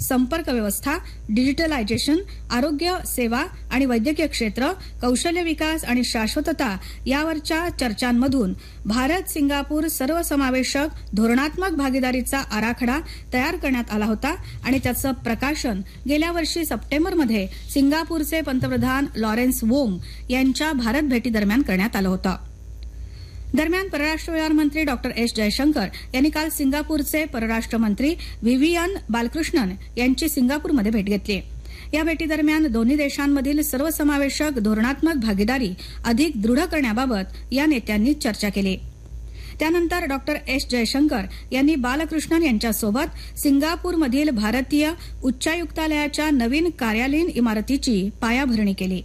संपर्क व्यवस्था, डिजिटलायझेशन, आरोग्य सेवा आणि वैद्यकीय क्षेत्र, कौशल्य विकास आणि शाश्वतता यावरच्या चर्चांमधून भारत सिंगापूर सर्वसमावेशक धोरणात्मक भागीदारीचा आराखडा तयार करण्यात आला होता आणि त्याचं प्रकाशन गेल्या वर्षी सप्टेंबरमध्ये सिंगापूरचे पंतप्रधान लॉरेन्स वोंग यांच्या भारत भेटीदरम्यान करण्यात आलं होतं. दरम्यान परराष्ट्र व्यवहार मंत्री डॉक्टर एस जयशंकर यांनी काल सिंगापूरचे परराष्ट्र मंत्री व्हिव्हियन बालकृष्णन यांची सिंगापूरमध्ये भेट घेतली. या भेटीदरम्यान दोन्ही देशांमधील सर्वसमावेशक धोरणात्मक भागीदारी अधिक दृढ करण्याबाबत या नेत्यांनी चर्चा केली. त्यानंतर डॉक्टर एस जयशंकर यांनी बालकृष्णन यांच्यासोबत सिंगापूरमधील भारतीय उच्चायुक्तालयाच्या नवीन कार्यालयीन इमारतीची पायाभरणी केली.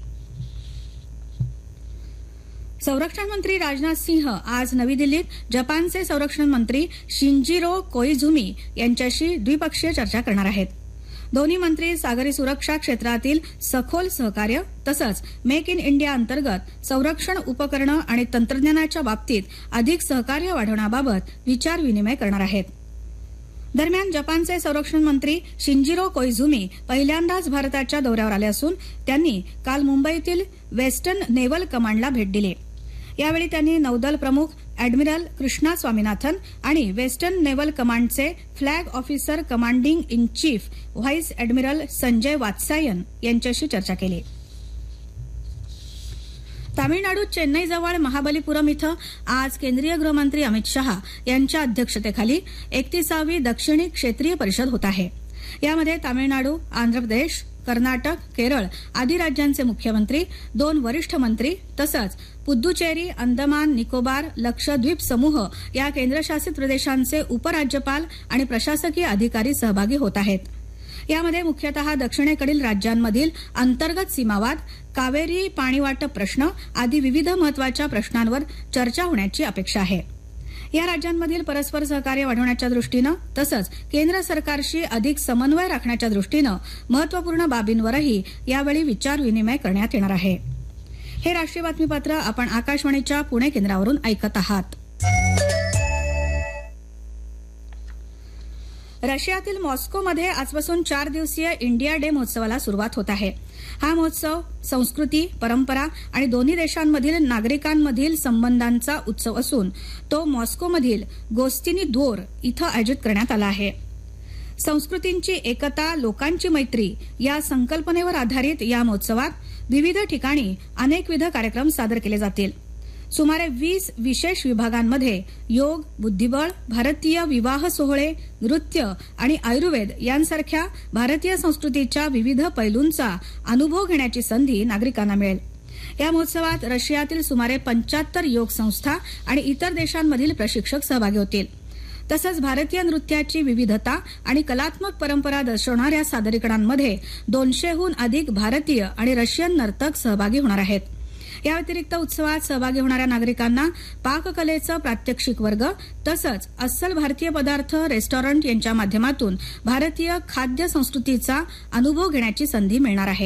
संरक्षण मंत्री राजनाथ सिंह आज नवी दिल्लीत जपानचे संरक्षण मंत्री शिंजिरो कोइझुमी यांच्याशी द्विपक्षीय चर्चा करणार आहेत. दोन्ही मंत्री सागरी सुरक्षा क्षेत्रातील सखोल सहकार्य तसंच मेक इन इंडिया अंतर्गत संरक्षण उपकरणं आणि तंत्रज्ञानाच्या बाबतीत अधिक सहकार्य वाढवण्याबाबत विचार विनिमय करणार आहेत. दरम्यान जपानचे संरक्षण मंत्री शिंजिरो कोइझुमी पहिल्यांदाच भारताच्या दौऱ्यावर आले असून त्यांनी काल मुंबईतील वेस्टर्न नेव्हल कमांडला भेट दिली. यावेळी त्यांनी नौदल प्रमुख अॅडमिरल कृष्णा स्वामीनाथन आणि वेस्टर्न नेव्हल कमांडचे flag officer commanding in chief vice admiral Sanjay Vatsayan यांच्याशी चर्चा केली. तामिळनाडूत चेन्नईजवळ महाबलीपुरम इथं आज केंद्रीय गृहमंत्री अमित शहा यांच्या अध्यक्षतेखाली 31वी दक्षिणी क्षेत्रीय परिषद होत आहे. यामध्ये तामिळनाडू, आंध्र प्रदेश, कर्नाटक, केरळ आदी राज्यांचे मुख्यमंत्री, 2 वरिष्ठ मंत्री तसंच पुद्दुचेरी, अंदमान निकोबार, लक्षद्वीप समूह या केंद्रशासित प्रदेशांचे उपराज्यपाल आणि प्रशासकीय अधिकारी सहभागी होत आहेत. यामध्ये मुख्यतः दक्षिणेकडील राज्यांमधील अंतर्गत सीमावाद, कावेरी पाणी वाटप प्रश्न आदी विविध महत्वाच्या प्रश्नांवर चर्चा होण्याची अपेक्षा आहे. या राज्यांमधील परस्पर सहकार्य वाढवण्याच्या दृष्टीनं तसंच केंद्र सरकारशी अधिक समन्वय राखण्याच्या दृष्टीनं महत्वपूर्ण बाबींवरही यावेळी विचार विनिमय करण्यात येणार आहे. हे राष्ट्रीय बातमीपत्र आपण आकाशवाणीच्या पुणे केंद्रावरून ऐकत आहात. रशियातील मॉस्कोमध्ये आजपासून 4 दिवसीय इंडिया डे महोत्सवाला सुरुवात होत आहे. हा महोत्सव संस्कृती, परंपरा आणि दोन्ही देशांमधील नागरिकांमधील संबंधांचा उत्सव असून तो मॉस्कोमधील गोस्तिनी द्वोर इथं आयोजित करण्यात आला आहे. संस्कृतींची एकता, लोकांची मैत्री या संकल्पनेवर आधारित या महोत्सवात विविध ठिकाणी अनेकविध कार्यक्रम सादर केले जातील. सुमारे 20 विशेष विभागांमध्ये योग, बुद्धिबळ, भारतीय विवाह सोहळे, नृत्य आणि आयुर्वेद यांसारख्या भारतीय संस्कृतीच्या विविध पैलूंचा अनुभव घेण्याची संधी नागरिकांना मिळेल. या महोत्सवात रशियातील सुमारे 75 योग संस्था आणि इतर देशांमधील प्रशिक्षक सहभागी होतील. तसंच भारतीय नृत्याची विविधता आणि कलात्मक परंपरा दर्शवणाऱ्या सादरीकरणांमध्ये 200हून अधिक भारतीय आणि रशियन नर्तक सहभागी होणार आहेत. या व्यतिरिक्त उत्सवात सहभागी होणाऱ्या नागरिकांना पाककलेचं प्रात्यक्षिक वर्ग तसंच अस्सल भारतीय पदार्थ, रेस्टॉरंट यांच्या माध्यमातून भारतीय खाद्य संस्कृतीचा अनुभव घेण्याची संधी मिळणार आहे.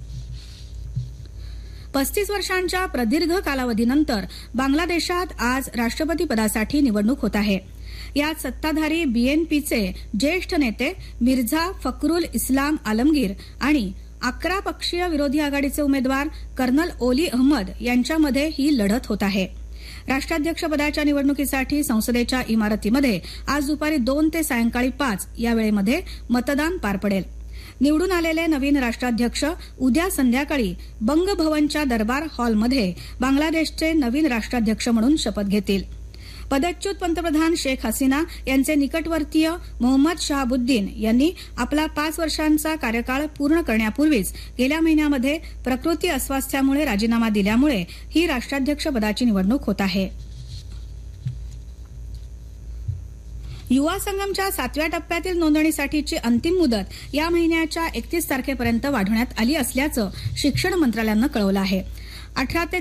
35 वर्षांच्या प्रदीर्घ कालावधीनंतर बांगलादेशात आज राष्ट्रपती पदासाठी निवडणूक होत आहे. यात सत्ताधारी बीएनपीचे ज्येष्ठ नेते मिर्झा फखरुल इस्लाम आलमगीर आणि 11 पक्षीय विरोधी आघाडीचे उमेदवार कर्नल ओली अहमद यांच्यामध्ये ही लढत होत आहे. राष्ट्राध्यक्षपदाच्या निवडणुकीसाठी संसदेच्या इमारतीमध्ये आज दुपारी 2 ते सायंकाळी 5 या वेळेमध्ये मतदान पार पडेल. निवडून आलेले नवीन राष्ट्राध्यक्ष उद्या संध्याकाळी बंगभवनच्या दरबार हॉलमध्ये बांगलादेशचे नवीन राष्ट्राध्यक्ष म्हणून शपथ घेतील. पदच्युत पंतप्रधान शेख हसीना यांचे निकटवर्तीय मोहम्मद शहाबुद्दीन यांनी आपला 5 वर्षांचा कार्यकाळ पूर्ण करण्यापूर्वीच गेल्या महिन्यामध्ये प्रकृती अस्वास्थ्यामुळे राजीनामा दिल्यामुळे ही राष्ट्राध्यक्ष पदाची निवडणूक होत आहे. युवा संगमच्या 7व्या टप्प्यातील नोंदणीसाठीची अंतिम मुदत या महिन्याच्या 31 तारखेपर्यंत वाढवण्यात आली असल्याचं शिक्षण मंत्रालयानं कळवलं आहे. 18 ते